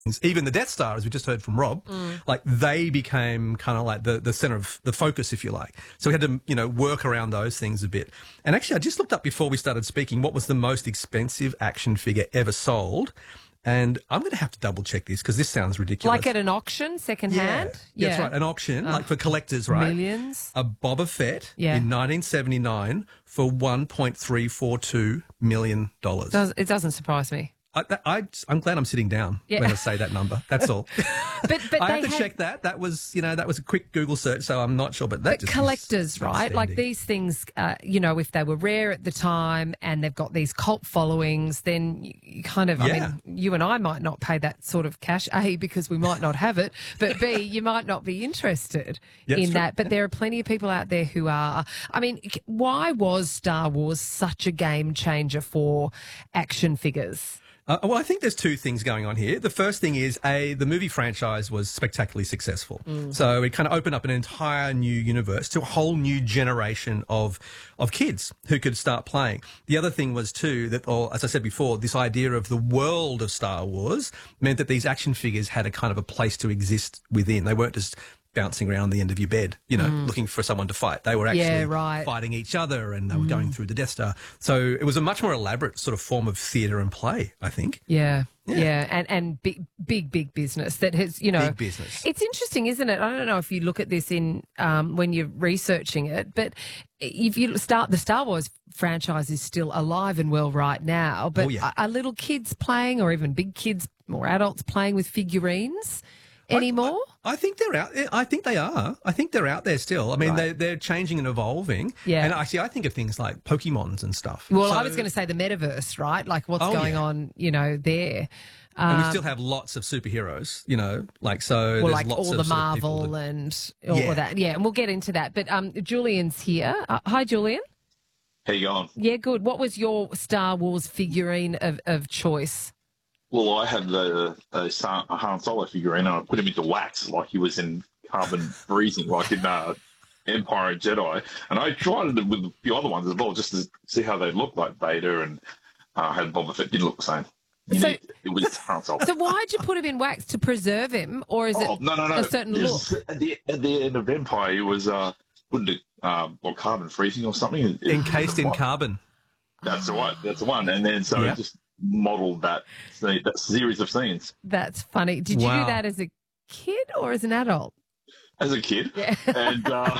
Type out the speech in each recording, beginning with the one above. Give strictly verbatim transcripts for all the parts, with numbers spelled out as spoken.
Even the Death Star, as we just heard from Rob, mm. like they became kind of like the, the center of the focus, if you like. So we had to, you know, work around those things a bit. And actually, I just looked up before we started speaking what was the most expensive action figure ever sold. And I'm going to have to double check this because this sounds ridiculous. Like at an auction, second yeah. hand? Yeah, that's right. An auction, oh. like for collectors, right? Millions. A Boba Fett yeah. in nineteen seventy-nine for one point three four two million dollars. Does, it doesn't surprise me. I, I, I'm glad I'm sitting down yeah. when I say that number. That's all. but but I they have to had, check that. That was, you know, that was a quick Google search, so I'm not sure. But that but just collectors, right? Like these things, uh, you know, if they were rare at the time and they've got these cult followings, then you, you kind of, yeah. I mean, you and I might not pay that sort of cash, A, because we might not have it, but B, you might not be interested yeah, in that. But there are plenty of people out there who are. I mean, why was Star Wars such a game changer for action figures? Uh, well, I think there's two things going on here. The first thing is, A, the movie franchise was spectacularly successful. Mm. So it kind of opened up an entire new universe to a whole new generation of of kids who could start playing. The other thing was, too, that, or as I said before, this idea of the world of Star Wars meant that these action figures had a kind of a place to exist within. They weren't just bouncing around the end of your bed, you know, mm. looking for someone to fight. They were actually yeah, right. fighting each other and they were mm. going through the Death Star. So it was a much more elaborate sort of form of theatre and play, I think. Yeah, yeah, yeah. And, and big, big, big business that has, you know. Big business. It's interesting, isn't it? I don't know if you look at this in um, when you're researching it, but if you start, the Star Wars franchise is still alive and well right now, but oh, yeah. are, are little kids playing or even big kids or adults playing with figurines anymore? I, I think they're out. I think they are. I think they're out there still. I mean, right. they're, they're changing and evolving. Yeah. And actually, I think of things like Pokemons and stuff. Well, so, I was going to say the metaverse, right? Like what's oh, going yeah. on, you know, there. And um, we still have lots of superheroes, you know, like so. Well, there's like lots all of the sort of Marvel that, and all yeah. of that. Yeah, and we'll get into that. But um, Julian's here. Uh, hi, Julian. How you going? Yeah, good. What was your Star Wars figurine of, of choice? Well, I had a, a, a Han Solo figurine and I put him into wax like he was in carbon freezing, like in uh, Empire and Jedi. And I tried it with a few other ones as well, just to see how they looked, like Vader and uh, had Boba Fett. Didn't look the same. So, it, it was Han Solo. So why'd you put him in wax to preserve him, or is oh, it no, no, no. a certain look? At the, at the end of Empire, it was uh, put into um, well, carbon freezing or something. It, Encased in carbon. That's the one. That's the one. And then so yeah. it just modelled that that series of scenes. That's funny. Did wow. you do that as a kid or as an adult? As a kid. Yeah. And uh,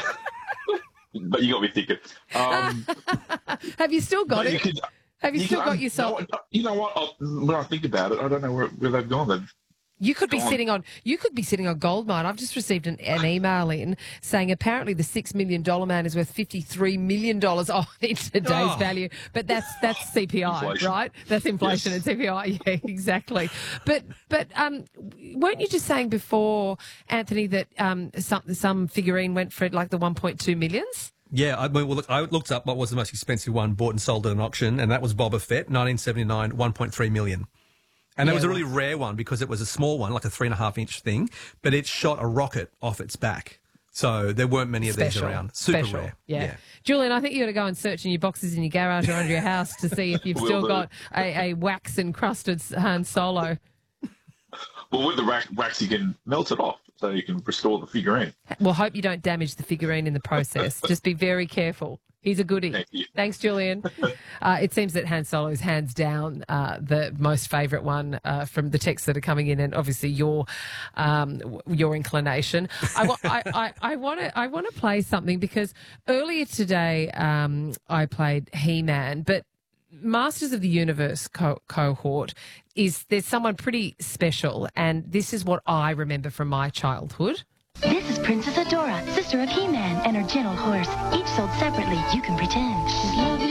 but you got me thinking. Um, Have you still got it? Could, Have you, you still can, got yourself? No, you know what? I'll, when I think about it, I don't know where, where they've gone. They've You could be gone. sitting on. You could be sitting on goldmine. I've just received an, an email in saying apparently the six million dollar man is worth fifty three million dollars oh, in today's oh. value. But that's that's C P I, inflation. right? That's inflation yes. and C P I. Yeah, exactly. But but um, weren't you just saying before, Anthony, that um some some figurine went for like the one point two millions? Yeah, I, well, look, I looked up what was the most expensive one bought and sold at an auction, and that was Boba Fett, nineteen seventy-nine, one point three million. And yeah, it was a well. really rare one because it was a small one, like a three and a half inch thing, but it shot a rocket off its back. So there weren't many of Special. these around. Super Special. rare. Yeah. yeah. Julian, I think you got to go and search in your boxes in your garage or under your house to see if you've Will still do. got a, a wax encrusted Han Solo. Well, with the wax, wax, you can melt it off, so you can restore the figurine. Well, hope you don't damage the figurine in the process. Just be very careful. He's a goodie. Thank you. Thanks, Julian. Uh, it seems that Han Solo is hands down uh, the most favourite one uh, from the texts that are coming in, and obviously your um, your inclination. I, wa- I, I, I want to I want to play something because earlier today um, I played He-Man, but Masters of the Universe co- cohort is there's someone pretty special, and this is what I remember from my childhood. This is Princess Adora, sister of He-Man, and her gentle horse. Each sold separately, you can pretend. She's lovely